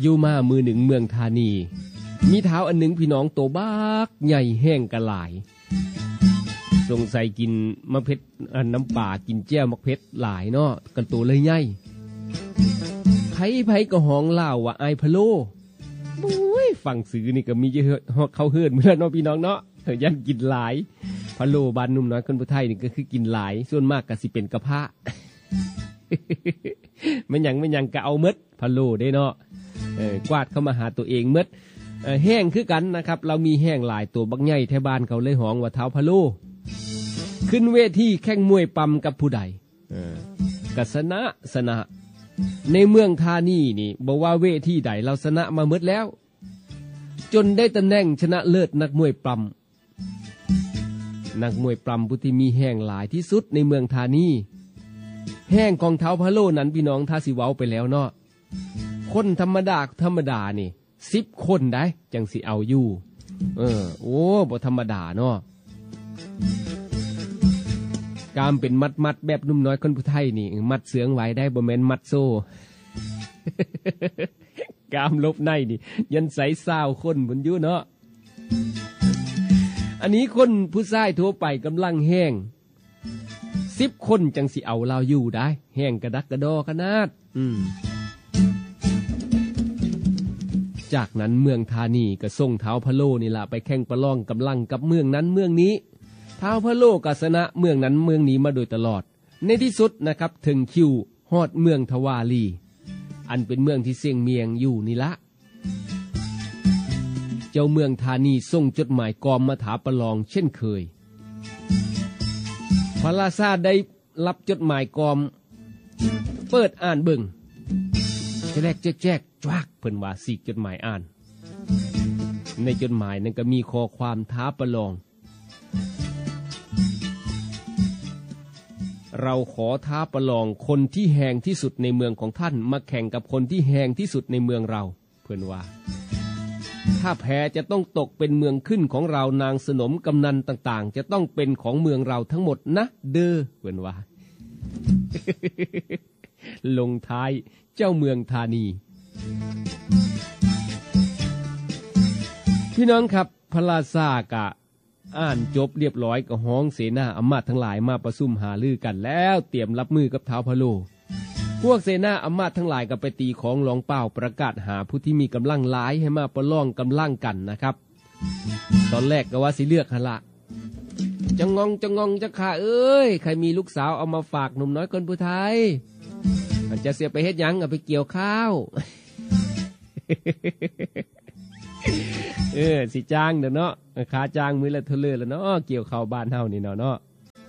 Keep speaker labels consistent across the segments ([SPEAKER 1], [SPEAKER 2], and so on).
[SPEAKER 1] อยู่มามือหนึ่งเมืองธานีมีเท้าอันหนึ่งพี่น้องโตบักใหญ่แห้งกระหลายสงสัยกินมะเพ็ดน้ำป่ากินแจ้วมะเพ็ดหลายเนาะกันตัวเลยใหญ่ไผก็ห้องเล่าว่าไอพะโลโอ้ยฟังสื่อนี่ก็มีเยอะเขาเฮือนเหมือนเนาะพี่น้องเนาะยันกินหลายพะโลบ้านนุ่มน้อยคนผู้ไทยนี่ก็คือกินหลายส่วนมากก็สิเป็นกระเพาะมันหยังก็เอาเม็ดพะโลได้เนาะกวาดเข้ามาหาตัวเองเม็ดแห้งคือกันนะครับเรามีแห้งหลายตัวบักใหญ่แถวบ้านเขาเลยห้องว่าเท้าพะโลขึ้นเวทีแข่งมวยปั๊มกับผู้ใดก็ชนะในเมืองธานีนี่บอกว่าเวทีใดเราชนะมาหมดแล้วจนได้ตำแหน่งชนะเลิศนักมวยปั๊มผู้ที่มีแห้งหลายที่สุดในเมืองธานีแห้งของเท้าพะโลนั้นพี่น้องถ้าสิเว้าไปแล้วเนาะคนธรรมดานี่10 คนได้จังสิเอาอยู่โอ้บ่ธรรมดาเนาะกามเป็นมัดแบบนุ่มน้อยคนผู้ไทยนี่มัดเสืองไว้ได้บ่แม่นมัดโซ่กามลบในนี่ยันใส20คนบนอยู่เนาะอันนี้คนผู้ชายทั่วไปกำลังแห้ง10 คนจังสิเอาเราอยู่ได้แห้งกระดักกระดอขนาดจากนั้นเมืองธานีก็ส่งเท้าพะโลนี่ล่ะไปแข่งประลองกำลังกับเมืองนั้นเมืองนี้เท้าพะโลก็ชนะเมืองนั้นเมืองนี้มาโดยตลอดในที่สุดนะครับถึงคิวฮอดเมืองทวาลีอันเป็นเมืองที่เสียงเมียงอยู่นี่ละเจ้าเมืองธานีส่งจดหมายกอมมาถาประลองเช่นเคยพระราชาได้รับจดหมายกอมเปิดอ่านเบิ่งแจกจวักเพิ่นว่าสีกจดหมายอ่านในจดหมายนั้นก็มีข้อความท้าประลองเราขอท้าประลองคนที่แหงที่สุดในเมืองของท่านมาแข่งกับคนที่แหงที่สุดในเมืองเราเพิ่นว่าถ้าแพ้จะต้องตกเป็นเมืองขึ้นของเรานางสนมกำนันต่างๆจะต้องเป็นของเมืองเราทั้งหมดนะเด้อเพิ่นว่า ลงท้ายเจ้าเมืองธานีพี่น้องครับพระราชากะอ่านจบเรียบร้อยก็ห้องเสนาอำมาตย์ทั้งหลายมาประชุมหารือกันแล้วเตรียมรับมือกับท้าวพะโลพวกเสนาอำมาตย์ทั้งหลายก็ไปตีของหลองเป้าประกาศหาผู้ที่มีกำลังหลายให้มาประลองกำลังกันนะครับตอนแรกก็ว่าสิเลือกหั่นละจะงองจะข่าเอ้ยใครมีลูกสาวเอามาฝากหนุ่มน้อยคนผู้ไทยจะเสียไปเฮ็ดหยังเอาไปเกี่ยวข้าว สิจ้างเด้อเนาะค่าจ้างมื้อละเท่าเลยแล้วเนาะเกี่ยวข้าวบ้านเฮานี่เนาะ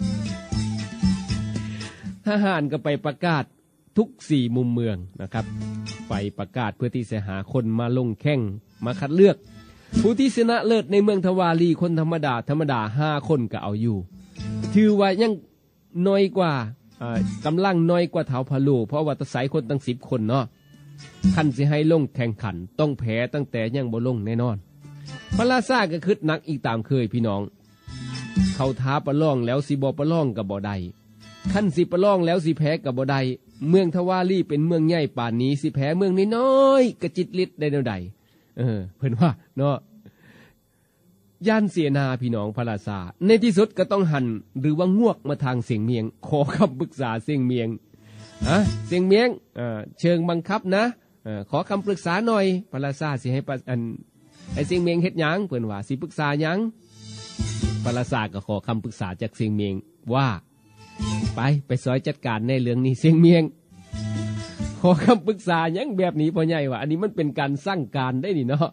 [SPEAKER 1] ทหารก็ไปประกาศทุก4มุมเมืองนะครับไปประกาศเพื่อที่จะหาคนมาลงแข่งมาคัดเลือกผู้ที่ชนะเลิศในเมืองทวาลีคนธรรมดา5 คนก็เอาอยู่ถือว่ายังน้อยกว่ากำลังน้อยกว่าเท้าพะโลเพราะว่าตะไสคนตั้ง10 คนเนาะคันสิให้ลงแข่งขันต้องแพ้ตั้งแต่ยังบ่ลงแน่นอนพระราชาก็คิดหนักอีกตามเคยพี่น้องเขาท้าประลองแล้วสิบ่ประลองก็บ่ได้คันสิประลองแล้วสิแพ้ก็บ่ได้เมืองทวาลีเป็นเมืองใหญ่ป่านนี้สิแพ้เมืองน้อยๆกระจิตลิดได้แนวใดเพิ่นว่าเนาะย่านเสียนาพี่น้องพระราชาในที่สุดก็ต้องหันหรือว่างวกมาทางเสียงเมียงขอคำปรึกษาเสียงเมียงเสียงเมียงเชิงบังคับนะขอคำปรึกษาหน่อยพระราชาสิให้ไอ้เสียงเมียงเฮ็ดหยังเพิ่นว่าสิปรึกษาหยังพระราชาก็ขอคำปรึกษาจากเสียงเมียงว่าไปซอยจัดการในเรื่องนี้เสียงเมียงขอคำปรึกษาหยังแบบนี้พ่อใหญ่ว่าอันนี้มันเป็นการสร้างการได้นี่เนาะ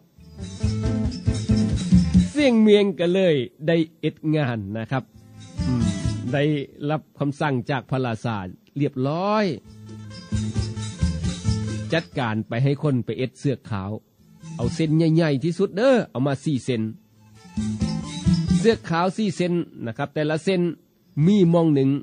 [SPEAKER 1] เสียงเมียงก็เลยได้เอ็ดงานนะครับได้รับคำสั่งจากพระราชาเรียบร้อยจัดการไปให้คนไปเอ็ดเสื้อขาวเอาเส้นใหญ่ๆที่สุดเด้อเอามา4 เซนเสื้อขาว4 เซนนะครับแต่ละเส้นมีมองหนึ่ง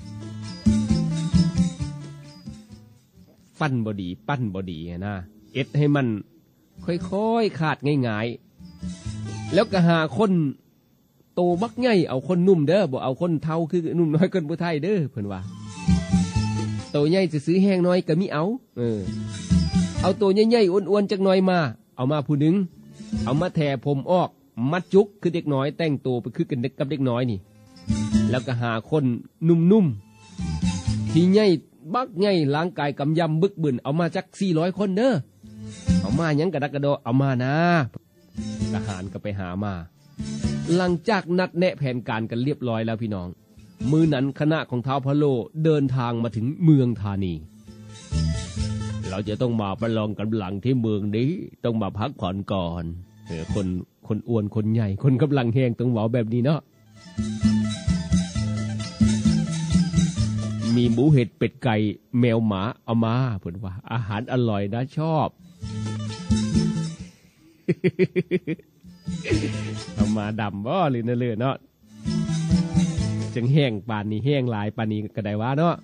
[SPEAKER 1] ฟันบอดีปั้นบอดีนะเอ็ดให้มันค่อยๆขาดง่ายๆแล้วก็หาคนโตบักใหญ่เอาคนนุ่มเด้อบ่เอาคนเท่าคือนุ่มน้อยคนผู้ไทยเด้อเพิ่นว่าโตใหญ่จะซื้อแห้งน้อยก็มีเอาเอาตัวใหญ่ๆอ้วนๆจักหน่อยมาเอามาผู้หนึ่งเอามาแถผมออกมัดจุกคือเด็กน้อยแต่งตัวไปคือกันกับเด็กน้อยนี่แล้วก็หาคนนุ่มๆที่ใหญ่บักใหญ่ร่างกายกำยำบึกบึนเอามาจัก400คนเด้อเอามาหยังกระดักกระโดเอามานะทหารก็ไปหามาหลังจากนัดแนะแผนการกันเรียบร้อยแล้วพี่น้องมื้อนั้นคณะของท้าวพะโล้เดินทางมาถึงเมืองธานีเราจะต้องมาประลองกำลังที่เมืองนี้ต้องมาพักผ่อนก่อนคนอ้วนคนใหญ่คนกำลังแห้งต้องเว้าแบบนี้เนาะมีหมูเห็ดเป็ดไก่แมวหมาเอามาเพิ่นว่าอาหารอร่อยนะชอบเอามาดำบ่หรือนั่นเลยเนาะจังแห้งปานนี้แห้งหลายปานนี้ก็ได้ว่าเนาะ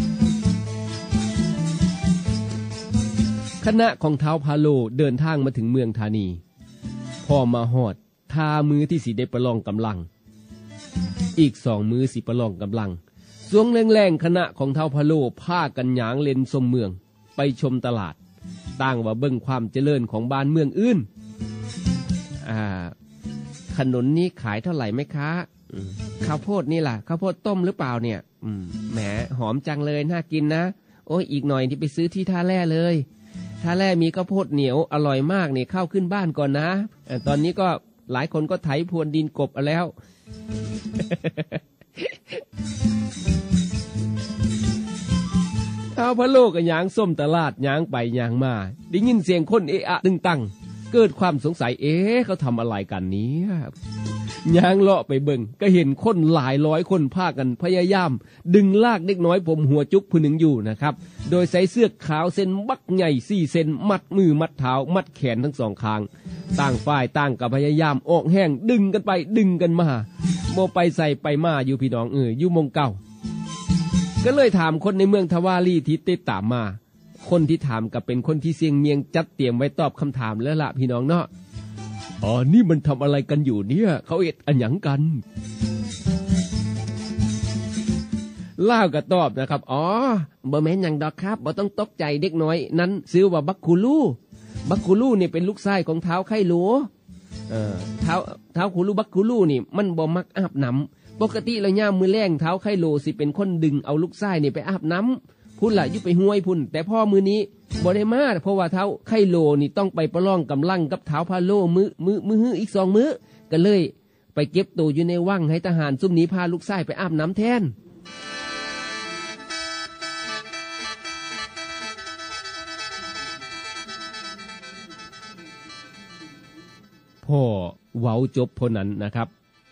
[SPEAKER 1] คณะของท้าวพะโล้เดินทางมาถึงเมืองธานีพอมาฮอดทามือที่สิได้ประลองกำลังอีก2มือสิประลองกำลังสวงแรงๆคณะของท้าวพะโล้พากันหยางเล่นชมเมืองไปชมตลาดต่างว่าเบิ่งความเจริญของบ้านเมืองอื่นขนุนนี้ขายเท่าไหร่ไหมคะข้าวโพดนี่ล่ะข้าวโพดต้มหรือเปล่าเนี่ยแหมหอมจังเลยน่ากินนะโอ้ยอีกหน่อยที่ไปซื้อที่ท่าแร่เลยท่าแร่มีข้าวโพดเหนียวอร่อยมากเนี่ยเข้าขึ้นบ้านก่อนนะตอนนี้ก็หลายคนก็ไถพรวนดินกบเอาแล้วท้าวพะโล้ก็ย่างส้มตลาดย่างไปย่างมาได้ยินเสียงคนเอะอะตึงตังเกิดความสงสัยเขาทำอะไรกันเนี่ยย่างเลาะไปเบิ่งก็เห็นคนหลายร้อยคนพากันพยายามดึงลากเด็กน้อยผมหัวจุกผู้หนึ่งอยู่นะครับโดยใส่เสื้อขาวเส้นบักใหญ่4เซนมัดมือมัดเท้ามัดแขนทั้ง2ข้างต่างฝ่ายต่างก็พยายามออกแห้งดึงกันไปดึงกันมาโมไปใส่ไปมาอยู่พี่น้องอยู่มงเก่าก็เลยถามคนในเมืองทวารีที่ติดตามมาคนที่ถามก็เป็นคนที่เสียงเมียงจัดเตรียมไว้ตอบคำถามแล้วล่ะพี่น้องเนาะนี่มันทำอะไรกันอยู่เนี่ยเขาเอ็ดอันหยังกันล่าวก็ตอบนะครับบ่แม่นหยังดอกครับบ่ต้องตกใจเด็กน้อยนั้นชื่อว่าบักคูลูนี่เป็นลูกชายของท้าวไข่หลวท้าวคูลูบักคูลูนี่มันบ่มักอาบน้ำปกติแล้วยามมื้อแลงท้าวไข่โลสิเป็นคนดึงเอาลูกชายนี่ไปอาบน้ำพุ่นล่ะอยู่ไปห้วยพุ่นแต่พ่อมื้อนี้บ่ได้มาเพราะว่าท้าวไข่โลนี่ต้องไปประลองกำลังกับท้าวพะโล้มื้ออีก2มื้อก็เลยไปเก็บตัวอยู่ในวังให้ทหารซุ่มนี้พาลูกชายไปอาบน้ำแทนพ่อเว้าจบพอนั้นนะครับ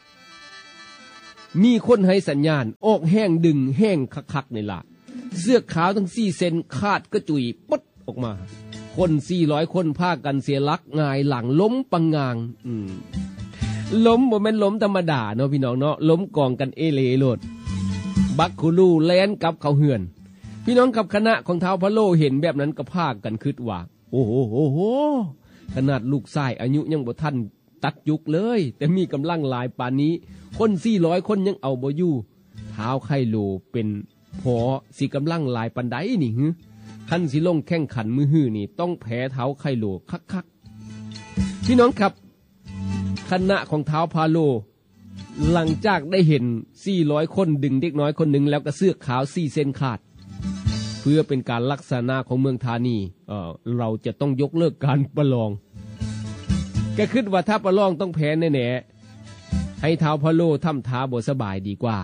[SPEAKER 1] มีคนให้สัญญาณออกแห้งดึงแห้งคักๆนี่ล่ะเสื้อขาวทั้ง4เซนขาดกระจุยปดออกมาคน400คนพากันเสียหลักงายหลังล้มปังงางล้มบ่แม่นล้มธรรมดาเนาะพี่น้องเนาะล้มกองกันเอเลโลดบักคูลูแล่นกลับเข้าเฮือนพี่น้องกับคณะของท้าวพะโล้เห็นแบบนั้นก็พากันคิดว่าโอ้โหขนาดลูกชายอายุยังบ่ทันตัดยุกเลยแต่มีกำลังหลายปานนี้คน400คนยังเอาบ่อยู่ท้าวไข่โลเป็นพอสิกำลังหลายปานใดนี่คันสิลงแข่งขันมือหื้อนี่ต้องแพ้ท้าวไข่โลคักๆพี่น้องครับคณะของท้าวพะโล้หลังจากได้เห็น400คนดึงเด็กน้อยคนหนึ่งแล้วก็เสื้อขาว4เซนขาดเพื่อเป็นการลักษณะของเมืองธานีเราจะต้องยกเลิกการประลองก็คิดว่าถ้าประลองต้องแพ้แน่ๆให้ท้าวพะโล้ทำท่าบ่สบายดีกว่า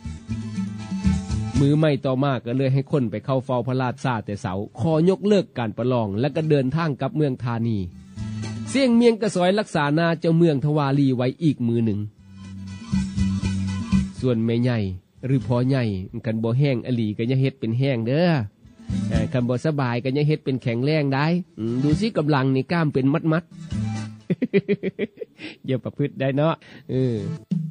[SPEAKER 1] มือไม่ต่อมาก็เลยให้คนไปเข้าเฝ้าพระราชาแต่เสาขอยกเลิกการประลองและก็เดินทางกลับเมืองธานีเสี่ยงเมียงกระสอยรักษานาเจ้าเมืองทวารีไว้อีกมือหนึ่งส่วนแม่ใหญ่หรือพ่อใหญ่กันบ่แห้งอลีก็อย่าเฮ็ดเป็นแห้งเด้อคันบ่สบายก็อย่าเฮ็ดเป็นแข็งแรงได้ดูสิกำลังนี่กล้ามเป็นมัดๆอย่าประพฤติได้เนาะ